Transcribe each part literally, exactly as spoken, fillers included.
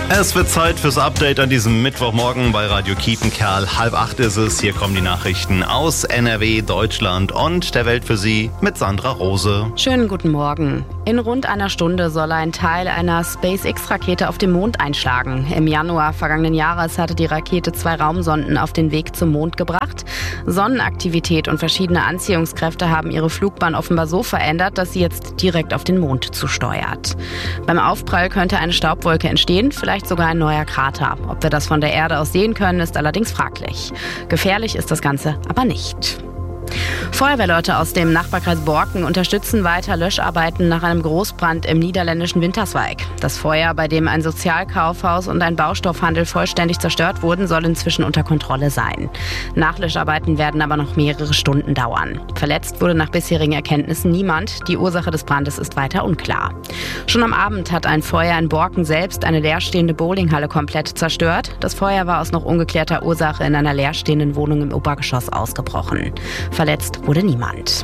Es wird Zeit fürs Update an diesem Mittwochmorgen bei Radio Kiepenkerl. Halb acht ist es. Hier kommen die Nachrichten aus N R W, Deutschland und der Welt für Sie mit Sandra Rose. Schönen guten Morgen. In rund einer Stunde soll ein Teil einer SpaceX-Rakete auf dem Mond einschlagen. Im Januar vergangenen Jahres hatte die Rakete zwei Raumsonden auf den Weg zum Mond gebracht. Sonnenaktivität und verschiedene Anziehungskräfte haben ihre Flugbahn offenbar so verändert, dass sie jetzt direkt auf den Mond zusteuert. Beim Aufprall könnte eine Staubwolke entstehen, vielleicht sogar ein neuer Krater. Ob wir das von der Erde aus sehen können, ist allerdings fraglich. Gefährlich ist das Ganze aber nicht. Feuerwehrleute aus dem Nachbarkreis Borken unterstützen weiter Löscharbeiten nach einem Großbrand im niederländischen Winterswijk. Das Feuer, bei dem ein Sozialkaufhaus und ein Baustoffhandel vollständig zerstört wurden, soll inzwischen unter Kontrolle sein. Nachlöscharbeiten werden aber noch mehrere Stunden dauern. Verletzt wurde nach bisherigen Erkenntnissen niemand. Die Ursache des Brandes ist weiter unklar. Schon am Abend hat ein Feuer in Borken selbst eine leerstehende Bowlinghalle komplett zerstört. Das Feuer war aus noch ungeklärter Ursache in einer leerstehenden Wohnung im Obergeschoss ausgebrochen. Verletzt wurde niemand.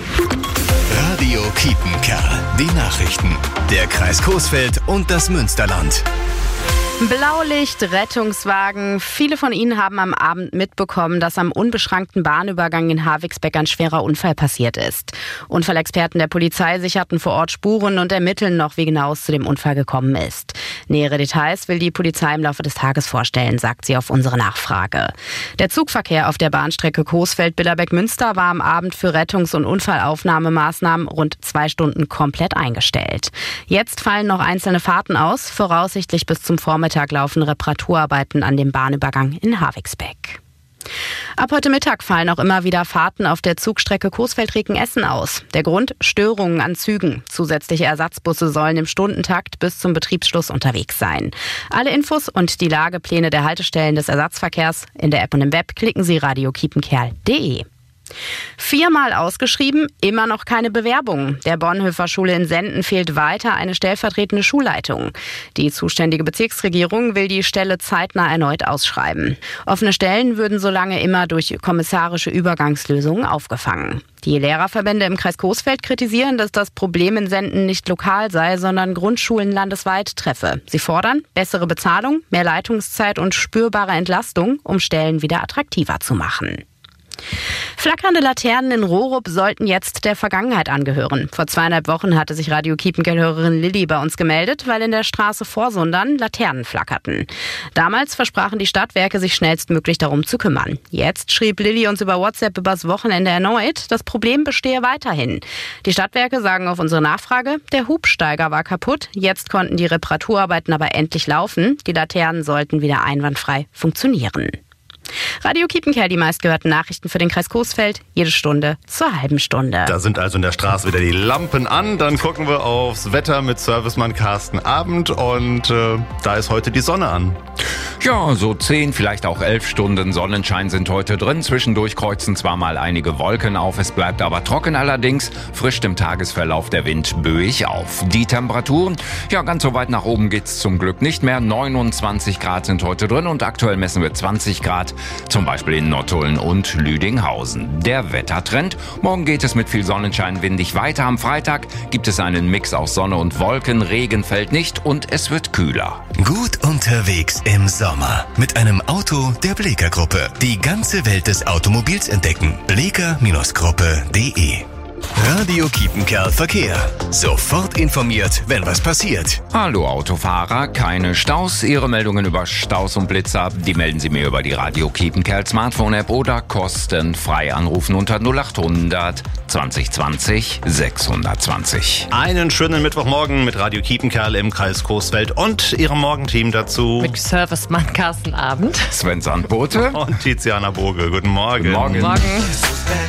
Radio Kiepenkerl. Die Nachrichten. Der Kreis Coesfeld und das Münsterland. Blaulicht, Rettungswagen. Viele von Ihnen haben am Abend mitbekommen, dass am unbeschrankten Bahnübergang in Havixbeck ein schwerer Unfall passiert ist. Unfallexperten der Polizei sicherten vor Ort Spuren und ermitteln noch, wie genau es zu dem Unfall gekommen ist. Nähere Details will die Polizei im Laufe des Tages vorstellen, sagt sie auf unsere Nachfrage. Der Zugverkehr auf der Bahnstrecke Coesfeld-Billerbeck-Münster war am Abend für Rettungs- und Unfallaufnahmemaßnahmen rund zwei Stunden komplett eingestellt. Jetzt fallen noch einzelne Fahrten aus, voraussichtlich bis zum Vormittag. Mittag laufen Reparaturarbeiten an dem Bahnübergang in Havixbeck. Ab heute Mittag fallen auch immer wieder Fahrten auf der Zugstrecke Coesfeld-Recken-Essen aus. Der Grund? Störungen an Zügen. Zusätzliche Ersatzbusse sollen im Stundentakt bis zum Betriebsschluss unterwegs sein. Alle Infos und die Lagepläne der Haltestellen des Ersatzverkehrs in der App und im Web klicken Sie radio kiepenkerl punkt de. Viermal ausgeschrieben, immer noch keine Bewerbung. Der Bonhoeffer Schule in Senden fehlt weiter eine stellvertretende Schulleitung. Die zuständige Bezirksregierung will die Stelle zeitnah erneut ausschreiben. Offene Stellen würden solange immer durch kommissarische Übergangslösungen aufgefangen. Die Lehrerverbände im Kreis Coesfeld kritisieren, dass das Problem in Senden nicht lokal sei, sondern Grundschulen landesweit treffe. Sie fordern bessere Bezahlung, mehr Leitungszeit und spürbare Entlastung, um Stellen wieder attraktiver zu machen. Flackernde Laternen in Rohrup sollten jetzt der Vergangenheit angehören. Vor zweieinhalb Wochen hatte sich Radio Kiepenkerl-Hörerin Lilly bei uns gemeldet, weil in der Straße vor Sundern Laternen flackerten. Damals versprachen die Stadtwerke, sich schnellstmöglich darum zu kümmern. Jetzt schrieb Lilly uns über WhatsApp übers Wochenende erneut, das Problem bestehe weiterhin. Die Stadtwerke sagen auf unsere Nachfrage, der Hubsteiger war kaputt. Jetzt konnten die Reparaturarbeiten aber endlich laufen. Die Laternen sollten wieder einwandfrei funktionieren. Radio Kiepenkerl, die meistgehörten Nachrichten für den Kreis Coesfeld, jede Stunde zur halben Stunde. Da sind also in der Straße wieder die Lampen an. Dann gucken wir aufs Wetter mit Servicemann Carsten Abend und äh, da ist heute die Sonne an. Ja, so zehn, vielleicht auch elf Stunden Sonnenschein sind heute drin. Zwischendurch kreuzen zwar mal einige Wolken auf, es bleibt aber trocken allerdings. Frischt im Tagesverlauf der Wind böig auf. Die Temperaturen, ja, ganz so weit nach oben geht's zum Glück nicht mehr. neunundzwanzig Grad sind heute drin und aktuell messen wir zwanzig Grad, zum Beispiel in Nottuln und Lüdinghausen. Der Wettertrend, morgen geht es mit viel Sonnenschein windig weiter. Am Freitag gibt es einen Mix aus Sonne und Wolken, Regen fällt nicht und es wird kühler. Gut unterwegs im Sommer mit einem Auto der Bleeker Gruppe. Die ganze Welt des Automobils entdecken. bleeker Gruppe punkt de. Radio Kiepenkerl Verkehr. Sofort informiert, wenn was passiert. Hallo Autofahrer, keine Staus. Ihre Meldungen über Staus und Blitzer, die melden Sie mir über die Radio Kiepenkerl Smartphone-App oder kostenfrei anrufen unter null acht hundert zwanzig zwanzig sechshundertzwanzig. Einen schönen Mittwochmorgen mit Radio Kiepenkerl im Kreis Coesfeld und Ihrem Morgenteam dazu. Mit Servicemann Carsten Abend. Sven Sandbote und Tiziana Boge. Guten Morgen. Guten Morgen. Morgen.